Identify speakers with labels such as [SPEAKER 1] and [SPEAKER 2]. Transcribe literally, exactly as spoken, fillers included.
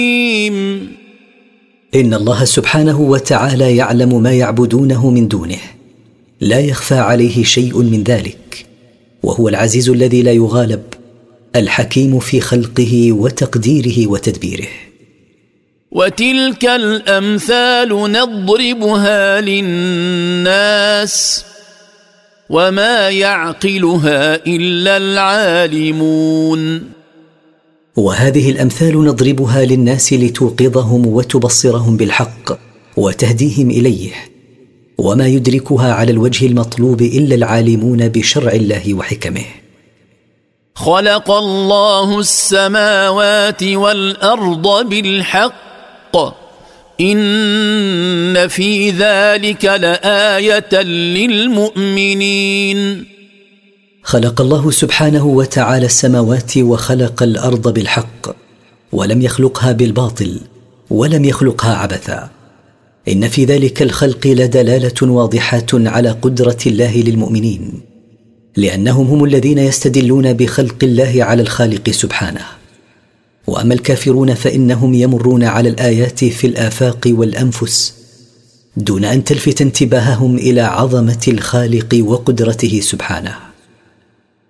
[SPEAKER 1] إن الله سبحانه وتعالى يعلم ما يعبدونه من دونه، لا يخفى عليه شيء من ذلك، وهو العزيز الذي لا يغالب، الحكيم في خلقه وتقديره وتدبيره.
[SPEAKER 2] وتلك الأمثال نضربها للناس وما يعقلها إلا العالمون.
[SPEAKER 1] وهذه الأمثال نضربها للناس لتوقظهم وتبصرهم بالحق وتهديهم إليه، وما يدركها على الوجه المطلوب إلا العالمون بشرع الله وحكمه.
[SPEAKER 2] خلق الله السماوات والأرض بالحق إن في ذلك لآية للمؤمنين.
[SPEAKER 1] خلق الله سبحانه وتعالى السماوات وخلق الأرض بالحق، ولم يخلقها بالباطل ولم يخلقها عبثا. إن في ذلك الخلق لدلالة واضحة على قدرة الله للمؤمنين، لأنهم هم الذين يستدلون بخلق الله على الخالق سبحانه. وأما الكافرون فإنهم يمرون على الآيات في الآفاق والأنفس دون أن تلفت انتباههم إلى عظمة الخالق وقدرته سبحانه.